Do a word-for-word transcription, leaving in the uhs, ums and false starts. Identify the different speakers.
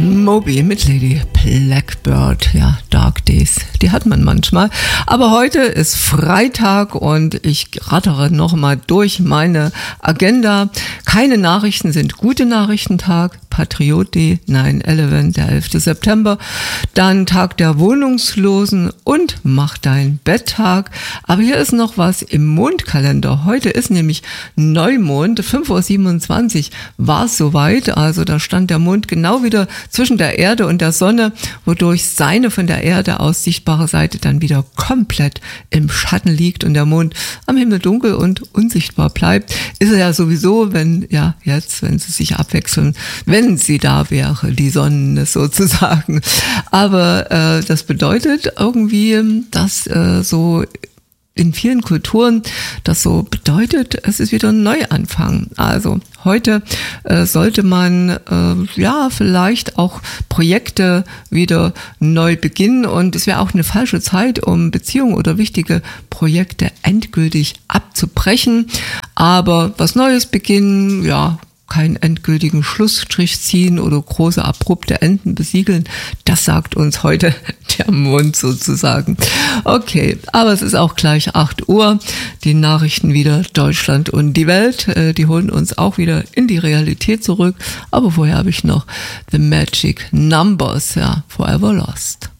Speaker 1: Moby mit Lady Blackbird, ja, Dark Days, die hat man manchmal. Aber heute ist Freitag und ich rattere nochmal durch meine Agenda. Keine Nachrichten sind gute Nachrichtentag. Patriot Day, nine eleven, der elfte September. Dann Tag der Wohnungslosen und Mach dein Betttag. Aber hier ist noch was im Mondkalender. Heute ist nämlich Neumond, fünf Uhr siebenundzwanzig war es soweit. Also da stand der Mond genau wieder zwischen der Erde und der Sonne, wodurch seine von der Erde aus sichtbare Seite dann wieder komplett im Schatten liegt und der Mond am Himmel dunkel und unsichtbar bleibt. Ist er ja sowieso, wenn, ja, jetzt, wenn sie sich abwechseln, wenn sie da wäre, die Sonne sozusagen. Aber äh, das bedeutet irgendwie, dass äh, so in vielen Kulturen das so bedeutet, es ist wieder ein Neuanfang. Also heute äh, sollte man äh, ja vielleicht auch Projekte wieder neu beginnen und es wäre auch eine falsche Zeit, um Beziehungen oder wichtige Projekte endgültig abzubrechen. Aber was Neues beginnen, ja, keinen endgültigen Schlussstrich ziehen oder große abrupte Enden besiegeln. Das sagt uns heute der Mond sozusagen. Okay, aber es ist auch gleich acht Uhr. Die Nachrichten wieder Deutschland und die Welt. Die holen uns auch wieder in die Realität zurück. Aber vorher habe ich noch The Magic Numbers, ja, Forever Lost.